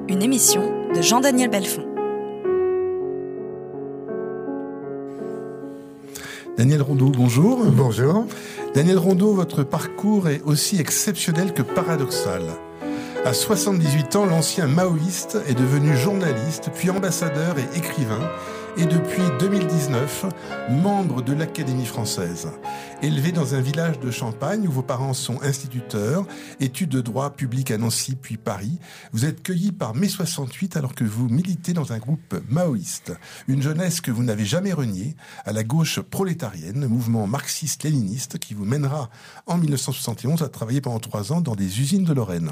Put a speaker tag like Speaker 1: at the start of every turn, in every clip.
Speaker 1: une émission de Jean-Daniel Belfond.
Speaker 2: Daniel Rondeau, bonjour.
Speaker 3: Bonjour.
Speaker 2: Daniel Rondeau, votre parcours est aussi exceptionnel que paradoxal. À 78 ans, l'ancien maoïste est devenu journaliste, puis ambassadeur et écrivain, et depuis 2019, membre de l'Académie française. Élevé dans un village de Champagne où vos parents sont instituteurs, études de droit public à Nancy puis Paris, vous êtes cueilli par mai 68 alors que vous militez dans un groupe maoïste. Une jeunesse que vous n'avez jamais reniée, à la gauche prolétarienne, mouvement marxiste-léniniste qui vous mènera en 1971 à travailler pendant 3 ans dans des usines de Lorraine.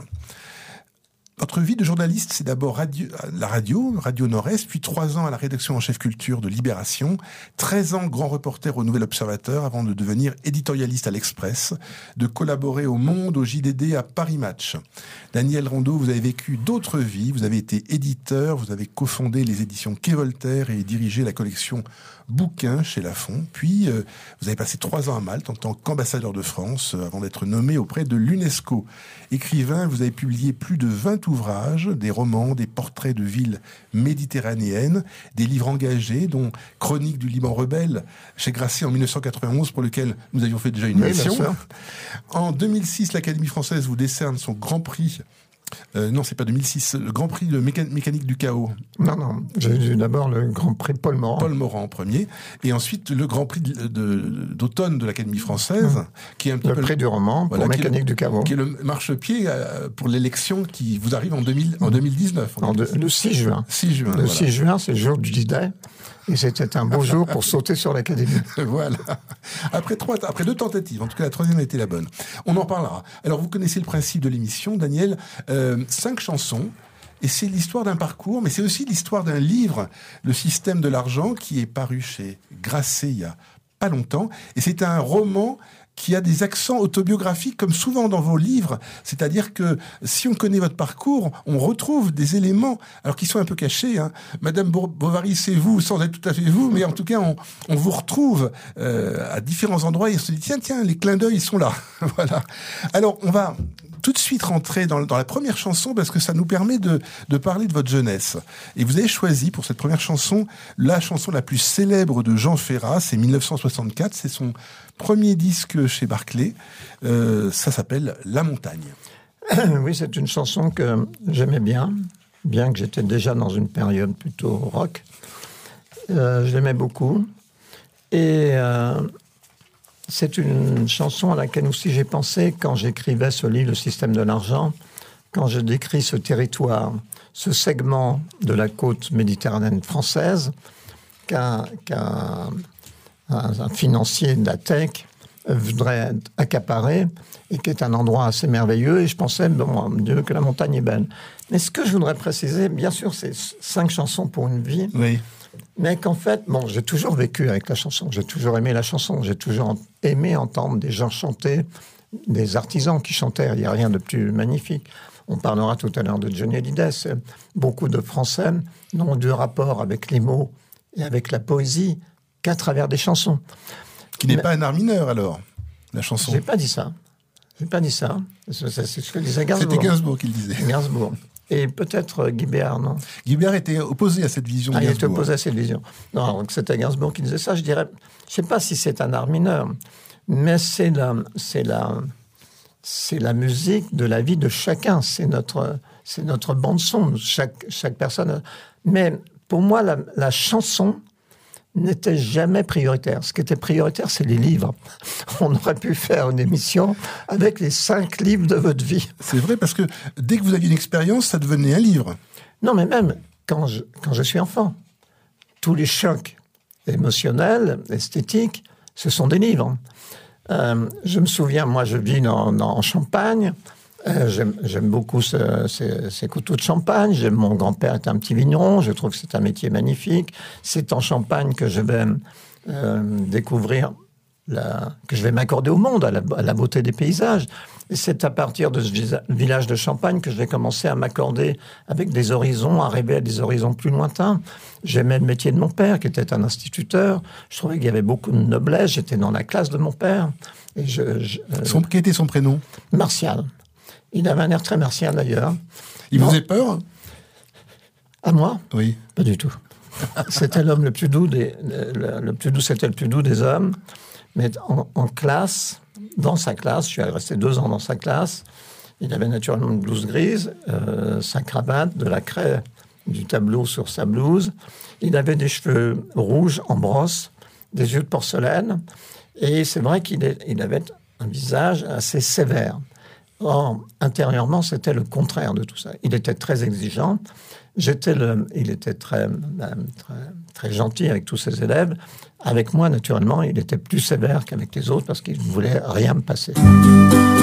Speaker 2: Votre vie de journaliste, c'est d'abord la Radio Nord-Est, puis 3 ans à la rédaction en chef culture de Libération, 13 ans grand reporter au Nouvel Observateur avant de devenir éditorialiste à l'Express, de collaborer au Monde, au JDD, à Paris Match. Daniel Rondeau, vous avez vécu d'autres vies, vous avez été éditeur, vous avez cofondé les éditions Quai Voltaire et dirigé la collection Bouquins chez Lafon, puis vous avez passé 3 ans à Malte en tant qu'ambassadeur de France avant d'être nommé auprès de l'UNESCO. Écrivain, vous avez publié plus de 20 ouvrages, des romans, des portraits de villes méditerranéennes, des livres engagés, dont Chronique du Liban rebelle chez Grasset en 1991, pour lequel nous avions fait déjà une émission. En 2006, l'Académie française vous décerne son Grand Prix. Non, c'est pas 2006, le Grand Prix de mécanique du chaos.
Speaker 3: Non, j'ai eu d'abord le Grand Prix Paul Morand.
Speaker 2: Paul Morand en premier, et ensuite le Grand Prix d'automne de l'Académie française, qui est un petit
Speaker 3: le
Speaker 2: peu
Speaker 3: prix du roman pour mécanique du chaos.
Speaker 2: Qui est le marchepied pour l'élection qui vous arrive en 2019.
Speaker 3: Le 6 juin.
Speaker 2: 6 juin.
Speaker 3: Le 6 juin, c'est le jour du D-Day. Et c'était un beau jour pour sauter sur l'Académie.
Speaker 2: Voilà. Après 2 tentatives, en tout cas la 3e a été la bonne. On en parlera. Alors vous connaissez le principe de l'émission, Daniel. 5 chansons. Et c'est l'histoire d'un parcours, mais c'est aussi l'histoire d'un livre, Le système de l'argent, qui est paru chez Grasset il y a pas longtemps. Et c'est un roman qui a des accents autobiographiques, comme souvent dans vos livres. C'est-à-dire que si on connaît votre parcours, on retrouve des éléments, alors qui sont un peu cachés. Madame Bovary, c'est vous, sans être tout à fait vous, mais en tout cas, on vous retrouve à différents endroits et on se dit, tiens, les clins d'œil, ils sont là. Voilà. Alors, on va tout de suite rentrer dans la première chanson parce que ça nous permet de parler de votre jeunesse. Et vous avez choisi pour cette première chanson la chanson la plus célèbre de Jean Ferrat, c'est 1964, c'est son premier disque chez Barclay, ça s'appelle La Montagne.
Speaker 3: Oui, c'est une chanson que j'aimais bien que j'étais déjà dans une période plutôt rock. Je l'aimais beaucoup. Et c'est une chanson à laquelle aussi j'ai pensé quand j'écrivais ce livre, Le système de l'argent, quand je décris ce territoire, ce segment de la côte méditerranéenne française qu'un financier de la tech voudrait accaparer et qui est un endroit assez merveilleux. Et je pensais, bon Dieu, que la montagne est belle. Mais ce que je voudrais préciser, bien sûr, c'est 5 chansons pour une vie.
Speaker 2: Oui.
Speaker 3: Mais qu'en fait, j'ai toujours vécu avec la chanson, j'ai toujours aimé la chanson, j'ai toujours aimé entendre des gens chanter, des artisans qui chantaient, il n'y a rien de plus magnifique. On parlera tout à l'heure de Johnny Hallyday. Beaucoup de Français n'ont de rapport avec les mots et avec la poésie qu'à travers des chansons.
Speaker 2: Qui n'est pas un art mineur, alors, la chanson.
Speaker 3: J'ai pas dit ça. C'est ce que disait Gainsbourg.
Speaker 2: C'était Gainsbourg qui le disait.
Speaker 3: Gainsbourg. Et peut-être Guy Béard, non ?
Speaker 2: Guy Béard était opposé à cette vision.
Speaker 3: Il était opposé à cette vision. Non, donc c'était Gainsbourg qui disait ça. Je dirais, je ne sais pas si c'est un art mineur, mais c'est la musique de la vie de chacun. C'est notre bande son. Chaque personne. Mais pour moi, la chanson n'était jamais prioritaire. Ce qui était prioritaire, c'est les livres. On aurait pu faire une émission avec les 5 livres de votre vie.
Speaker 2: C'est vrai, parce que dès que vous aviez une expérience, ça devenait un livre.
Speaker 3: Non, mais même quand je suis enfant, tous les chocs émotionnels, esthétiques, ce sont des livres. Je me souviens, moi, je vis en Champagne. J'aime beaucoup ces couteaux de champagne. Mon grand-père est un petit vigneron. Je trouve que c'est un métier magnifique. C'est en Champagne que je vais découvrir, que je vais m'accorder au monde, à la beauté des paysages. Et c'est à partir de ce village de Champagne que je vais commencer à m'accorder avec des horizons, à rêver à des horizons plus lointains. J'aimais le métier de mon père, qui était un instituteur. Je trouvais qu'il y avait beaucoup de noblesse. J'étais dans la classe de mon père. Et
Speaker 2: Quel était son prénom ?
Speaker 3: Martial. Il avait un air très martial, d'ailleurs.
Speaker 2: Il vous faisait peur ?
Speaker 3: À moi?
Speaker 2: Oui.
Speaker 3: Pas du tout. C'était l'homme le plus doux c'était le plus doux des hommes. Mais en classe, dans sa classe, je suis resté 2 ans dans sa classe, il avait naturellement une blouse grise, sa cravate, de la craie du tableau sur sa blouse. Il avait des cheveux rouges en brosse, des yeux de porcelaine. Et c'est vrai qu'il avait un visage assez sévère. Or, intérieurement, c'était le contraire de tout ça. Il était très exigeant. Il était très gentil avec tous ses élèves. Avec moi, naturellement, il était plus sévère qu'avec les autres parce qu'il ne voulait rien me passer.